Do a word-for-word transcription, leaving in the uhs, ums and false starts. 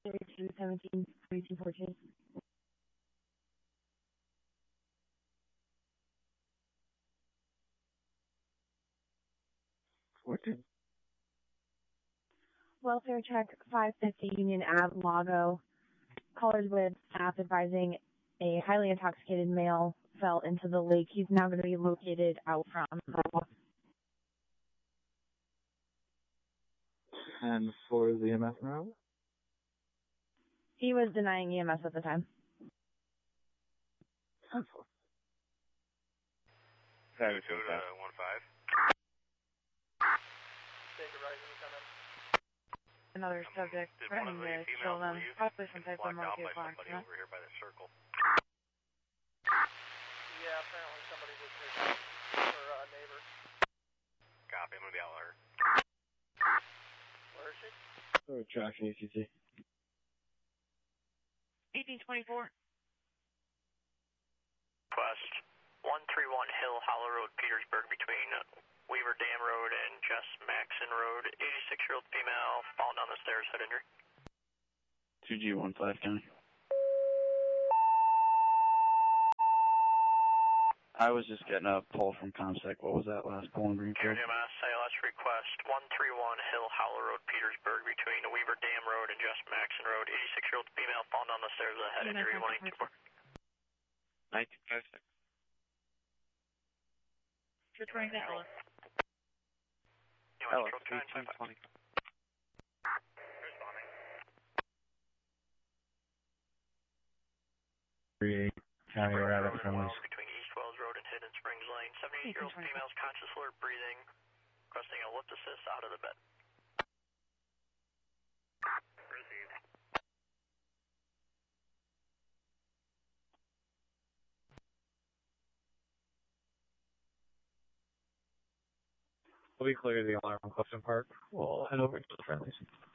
thirty-two seventeen, thirty-two fourteen. fourteen. Welfare check five fifty Union Ave, Lago. Callers with staff advising a highly intoxicated male fell into the lake. He's now going to be located out from. And for the E M S round? He was denying E M S at the time. Sorry, two to one five. Another subject Did threatening one of the to kill females them, leave? possibly some type of Blocked out monkey by box. somebody over here by the circle. Yeah, apparently somebody was his her uh, neighbor. Copy, I'm gonna be out there. Where is she? Or tracking A C C. eighteen twenty-four. Quest one three one Hill Hollow Road, Petersburg, between Weaver Dam Road and Jess Maxon Road. eighty-six-year-old female falling down the stairs, head injury. two G one five, County. I was just getting a pull from ComSec. What was that last pull and bring Here, M S, A L S request one three one Hill Hollow Road, Petersburg, between Weaver Dam Road and Jess Maxon Road. eighty-six-year-old female falling down the stairs with a head injury, one eight two four. nineteen fifty-six. Returning to Ellis. Ellis, eighteen twenty. three eight, County Rabbit from East. Between East Wells Road and Hidden Springs Lane. seventy-eight-year-old female's conscious, alert, breathing, requesting a lift assist out of the bed. Received. We'll be clear of the alarm on Clifton Park. We'll head over to the friendlies.